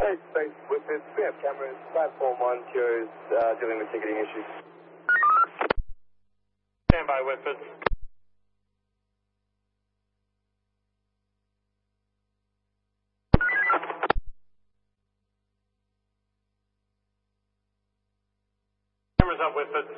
Hey, Space Whippet. We have cameras. Platform 1 cures dealing with ticketing issues. Stand by, Whippet. Cameras up, Whippet.